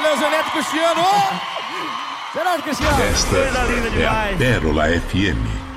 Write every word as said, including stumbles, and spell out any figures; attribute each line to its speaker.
Speaker 1: Valeu, Zeneto Cristiano!
Speaker 2: Zeneto Cristiano!
Speaker 3: Esta
Speaker 2: Coisa linda
Speaker 3: é a
Speaker 2: demais.
Speaker 3: Pérola F M.